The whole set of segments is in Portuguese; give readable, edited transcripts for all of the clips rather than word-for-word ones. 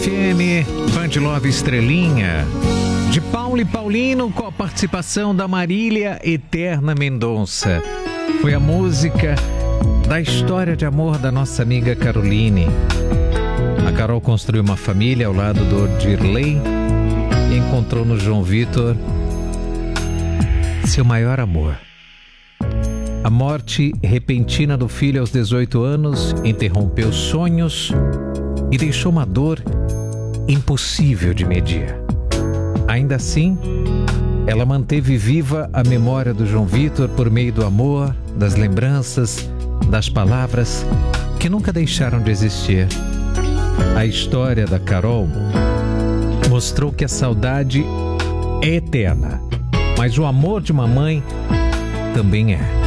FM, Band Love Estrelinha, de Paulo e Paulino, com a participação da Marília Eterna Mendonça. Foi a música da história de amor da nossa amiga Caroline. A Carol construiu uma família ao lado do Dirley e encontrou no João Vitor seu maior amor. A morte repentina do filho aos 18 anos interrompeu sonhos e deixou uma dor impossível de medir. Ainda assim, ela manteve viva a memória do João Vitor por meio do amor, das lembranças, das palavras que nunca deixaram de existir. A história da Carol mostrou que a saudade é eterna, mas o amor de uma mãe também é.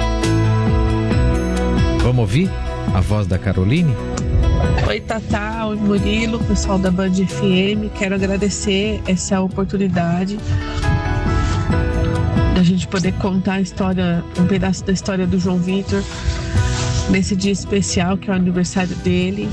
Vamos ouvir a voz da Caroline? Oi, Tatá, oi, Murilo, pessoal da Band FM. Quero agradecer essa oportunidade da gente poder contar a história, um pedaço da história do João Vitor nesse dia especial que é o aniversário dele.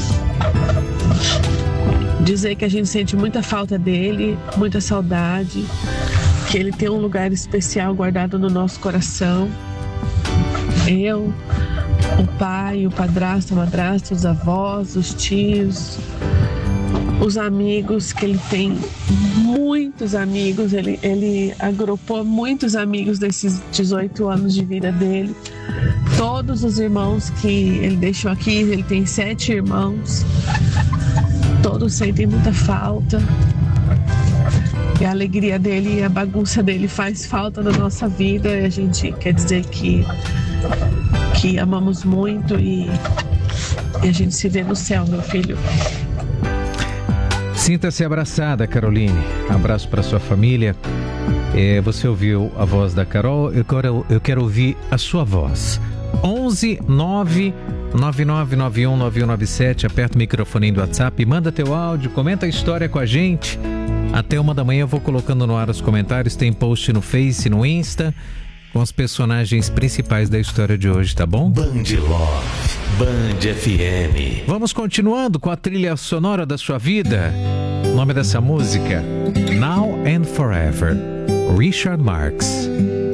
Dizer que a gente sente muita falta dele, muita saudade, que ele tem um lugar especial guardado no nosso coração. Eu, o pai, o padrasto, a madrasta, os avós, os tios, os amigos, que ele tem muitos amigos, ele agrupou muitos amigos desses 18 anos de vida dele. Todos os irmãos que ele deixou aqui, ele tem 7 irmãos, todos sentem muita falta. E a alegria dele e a bagunça dele faz falta na nossa vida. E a gente quer dizer que amamos muito e a gente se vê no céu, meu filho. Sinta-se abraçada, Caroline. Abraço para sua família. Você ouviu a voz da Carol, eu quero ouvir a sua voz. 11 9 9991 9197. Aperta o microfone do WhatsApp, manda teu áudio, comenta a história com a gente. Até 1h eu vou colocando no ar os comentários. Tem post no Face, no Insta, com os personagens principais da história de hoje, tá bom? Band Love, Band FM. Vamos continuando com a trilha sonora da sua vida. O nome dessa música, Now and Forever, Richard Marx.